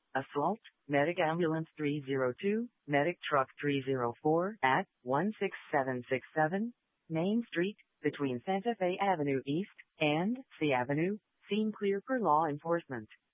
Assault, Medic Ambulance 302, Medic Truck 304 at 16767 Main Street, between Santa Fe Avenue East and C Avenue, scene clear for law enforcement.